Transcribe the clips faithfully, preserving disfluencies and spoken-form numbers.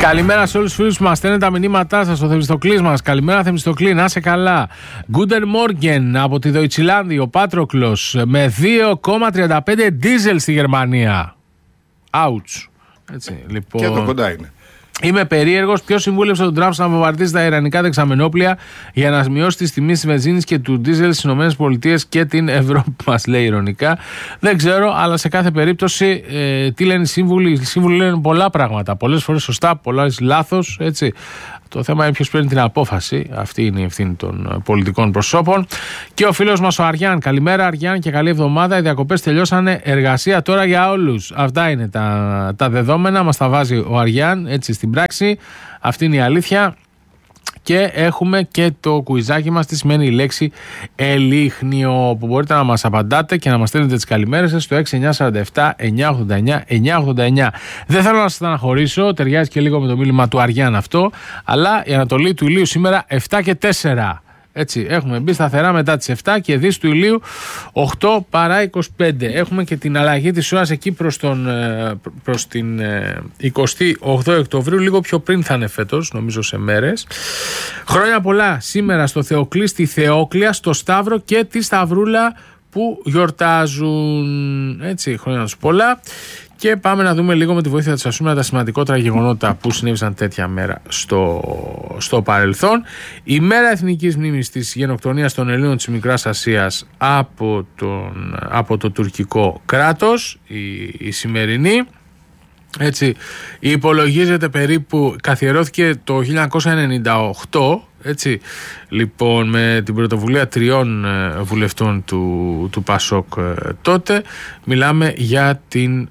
Καλημέρα σε όλους τους φίλους που μας στέλνετε τα μηνύματά σας, ο Θεμιστοκλής μας. Καλημέρα Θεμιστοκλή, να είσαι καλά. Guten Morgen από τη Deutschland, ο Πάτροκλος με δύο κόμμα τριάντα πέντε δίζελ στη Γερμανία. Ouch. Έτσι, λοιπόν. Και εδώ κοντά είναι. Είμαι περίεργος. Ποιος συμβούλευσε τον Τραμπ να βομβαρδίσει τα ιρανικά δεξαμενόπλια για να μειώσει τις τιμές της βενζίνης και του ντίζελ στις ΗΠΑ και την Ευρώπη, μας λέει ειρωνικά. Δεν ξέρω, αλλά σε κάθε περίπτωση ε, τι λένε οι σύμβουλοι. Οι σύμβουλοι λένε πολλά πράγματα. Πολλές φορές σωστά, πολλές λάθος. Έτσι. Το θέμα είναι ποιος παίρνει την απόφαση. Αυτή είναι η ευθύνη των πολιτικών προσώπων. Και ο φίλος μας ο Αριάν. Καλημέρα, Αριάν, και καλή εβδομάδα. Οι διακοπές τελειώσανε. Εργασία τώρα για όλους. Αυτά είναι τα, τα δεδομένα. Μας τα βάζει ο Αριάν έτσι στην πράξη. Αυτή είναι η αλήθεια. Και έχουμε και το κουιζάκι μας, τι σημαίνει η λέξη ελίχνιο, που μπορείτε να μας απαντάτε και να μας στέλνετε τις καλημέρες σας στο έξι εννιά τέσσερα επτά εννιά ογδόντα εννιά εννιά ογδόντα εννιά. Δεν θέλω να σας στεναχωρήσω, ταιριάζει και λίγο με το μήνυμα του Αριάν αυτό, αλλά η ανατολή του ηλίου σήμερα επτά και τέσσερα. Έτσι, έχουμε μπει σταθερά μετά τις επτά και δύση του ηλίου οκτώ παρά είκοσι πέντε. Έχουμε και την αλλαγή της ώρας εκεί προς, τον, προς την εικοστή όγδοη Οκτωβρίου, λίγο πιο πριν θα είναι φέτος, νομίζω σε μέρες. Χρόνια πολλά σήμερα στο Θεοκλή, στη Θεόκλεια, στο Σταύρο και τη Σταυρούλα που γιορτάζουν. Έτσι, χρόνια τους πολλά. Και πάμε να δούμε λίγο με τη βοήθεια της Ασούμενα τα σημαντικότερα γεγονότα που συνέβησαν τέτοια μέρα στο, στο παρελθόν. Η μέρα εθνικής μνήμης της γενοκτονίας των Ελλήνων της Μικράς Ασίας από, τον, από το τουρκικό κράτος, η, η σημερινή. Έτσι, υπολογίζεται περίπου, καθιερώθηκε το χίλια εννιακόσια ενενήντα οκτώ, έτσι, λοιπόν, με την πρωτοβουλία τριών ε, βουλευτών του, του Πασόκ ε, τότε. Μιλάμε για την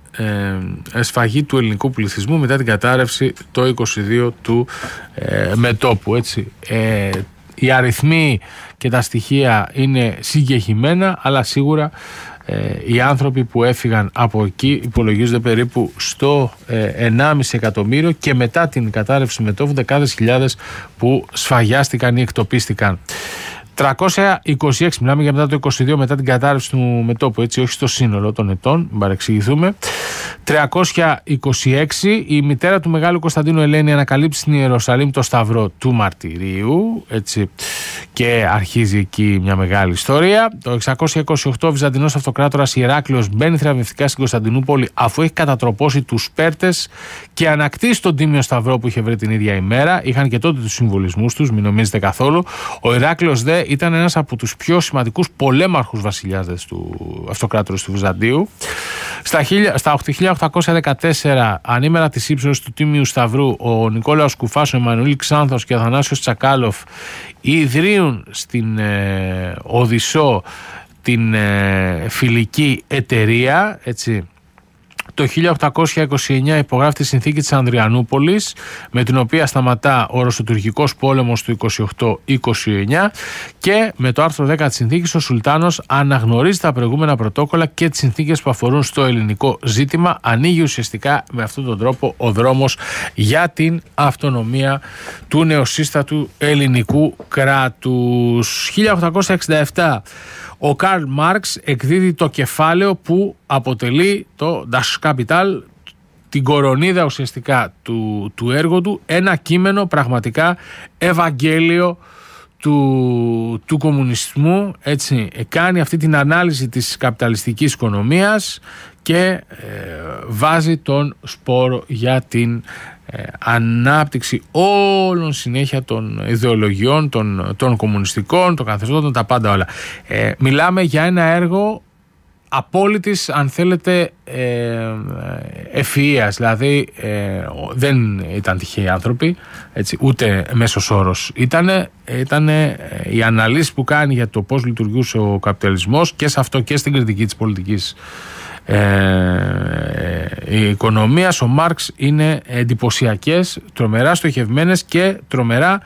ε, σφαγή του ελληνικού πληθυσμού μετά την κατάρρευση το είκοσι δύο του ε, μετώπου, έτσι. Ε, οι αριθμοί και τα στοιχεία είναι συγκεχημένα, αλλά σίγουρα Ε, οι άνθρωποι που έφυγαν από εκεί υπολογίζονται περίπου στο ε, ενάμιση εκατομμύριο και μετά την κατάρρευση μετώπου δεκάδες χιλιάδες που σφαγιάστηκαν ή εκτοπίστηκαν. τριακόσια είκοσι έξι, μιλάμε για μετά το είκοσι δύο, μετά την κατάρρευση του μετώπου, έτσι, όχι στο σύνολο των ετών, μην παρεξηγηθούμε. τριακόσια είκοσι έξι, η μητέρα του Μεγάλου Κωνσταντίνου Ελένη ανακαλύψει στην Ιερουσαλήμ το Σταυρό του Μαρτυρίου, έτσι, και αρχίζει εκεί μια μεγάλη ιστορία. Το εξακόσια είκοσι οκτώ, ο Βυζαντινός Αυτοκράτορας Ηράκλειος μπαίνει θριαμβευτικά στην Κωνσταντινούπολη αφού έχει κατατροπώσει τους Πέρτες και ανακτήσει τον Τίμιο Σταυρό που είχε βρει την ίδια ημέρα. Είχαν και τότε τους συμβολισμούς τους, μην νομίζετε καθόλου. Ο Ηράκλειος δε ήταν ένας από τους πιο σημαντικούς πολέμαρχους βασιλιάδες του Αυτοκράτορας του Βυζαντίου. Στα, στα χίλια οκτακόσια δεκατέσσερα, ανήμερα της ύψεως του Τίμιου Σταυρού, ο Νικόλαος Κουφάς, ο Εμμανουήλ Ξάνθος και ο Αθανάσιος Τσακάλοφ ιδρύουν στην ε, Οδυσσό την ε, φιλική εταιρεία, έτσι. Το χίλια οκτακόσια είκοσι εννιά υπογράφει τη συνθήκη της Ανδριανούπολης, με την οποία σταματά ο Ρωσοτουρκικός πόλεμος του είκοσι οκτώ είκοσι εννιά, και με το άρθρο δέκα της συνθήκης ο Σουλτάνος αναγνωρίζει τα προηγούμενα πρωτόκολλα και τις συνθήκες που αφορούν στο ελληνικό ζήτημα. Ανοίγει ουσιαστικά με αυτόν τον τρόπο ο δρόμος για την αυτονομία του νεοσύστατου ελληνικού κράτους. χίλια οκτακόσια εξήντα επτά ο Καρλ Μάρξ εκδίδει το κεφάλαιο που αποτελεί το Das Kapital, την κορονίδα ουσιαστικά του, του έργου του, ένα κείμενο πραγματικά Ευαγγέλιο του, του κομμουνισμού, έτσι. Κάνει αυτή την ανάλυση της καπιταλιστικής οικονομίας και ε, βάζει τον σπόρο για την ε, ανάπτυξη όλων συνέχεια των ιδεολογιών, των, των κομμουνιστικών, των καθεστώτων, τα πάντα όλα. Ε, μιλάμε για ένα έργο απόλυτης, αν θέλετε, ε, ευφυΐας, δηλαδή ε, δεν ήταν τυχαίοι άνθρωποι, έτσι, ούτε μέσος όρος ήτανε, ήτανε οι αναλύσεις που κάνει για το πώς λειτουργούσε ο καπιταλισμός και σε αυτό και στην κριτική της πολιτικής ε, η οικονομίας, ο Μάρξ, είναι εντυπωσιακές, τρομερά στοχευμένες και τρομερά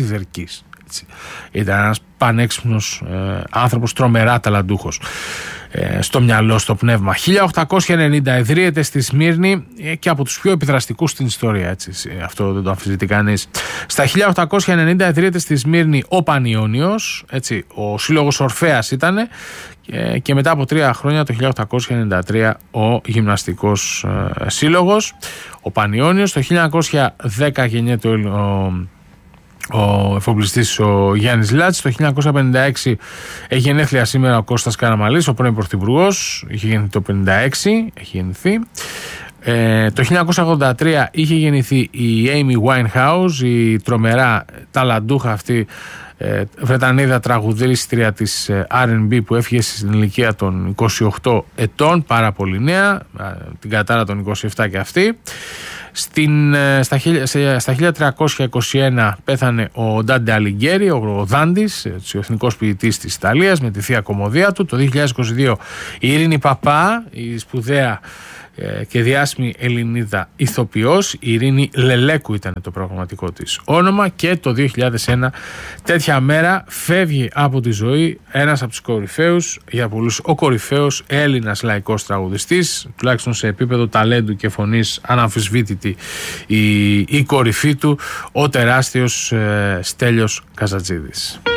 οξυδερκείς. Ήταν ένας πανέξυπνος ε, άνθρωπος, τρομερά ταλαντούχος. ε, στο μυαλό, στο πνεύμα. χίλια οκτακόσια ενενήντα ιδρύεται στη Σμύρνη ε, και από τους πιο επιδραστικούς στην ιστορία, έτσι, αυτό δεν το αμφισβητεί κανείς. Στα χίλια οκτακόσια ενενήντα ιδρύεται στη Σμύρνη ο Πανιώνιος, έτσι, ο σύλλογος Ορφέας ήτανε, και, και μετά από τρία χρόνια το χίλια οκτακόσια ενενήντα τρία ο γυμναστικός ε, σύλλογος, ο Πανιώνιος. Το χίλια εννιακόσια δέκα γεννιέται ο, ο εφοπλιστής ο Γιάννης Λάτσης. Το χίλια εννιακόσια πενήντα έξι έχει γενέθλια σήμερα ο Κώστας Καραμαλής, ο πρώην πρωθυπουργός, είχε γεννηθεί το χίλια εννιακόσια πενήντα έξι, έχει γεννηθεί. Ε, το χίλια εννιακόσια ογδόντα τρία είχε γεννηθεί η Amy Winehouse, η τρομερά ταλαντούχα αυτή ε, Βρετανίδα τραγουδίστρια της ε, αρ εντ μπι που έφυγε στην ηλικία των είκοσι οκτώ ετών, πάρα πολύ νέα, ε, την κατάρα των είκοσι επτά και αυτή. Στην, ε, στα, στα χίλια τριακόσια είκοσι ένα πέθανε ο Ντάντε Αλιγκέρι, ο, ο Δάντης, ο εθνικός ποιητής της Ιταλίας, με τη θεία κομμωδία του. Το δύο χιλιάδες είκοσι δύο η Ειρήνη Παπά, η σπουδαία και διάσημη Ελληνίδα ηθοποιός, η Ειρήνη Λελέκου ήταν το πραγματικό της όνομα, και το δύο χιλιάδες ένα τέτοια μέρα φεύγει από τη ζωή ένας από τους κορυφαίους, για πολλούς ο κορυφαίος Έλληνας λαϊκός τραγουδιστής, τουλάχιστον σε επίπεδο ταλέντου και φωνής αναμφισβήτητη η, η κορυφή του, ο τεράστιος ε, Στέλιος Καζατζίδης.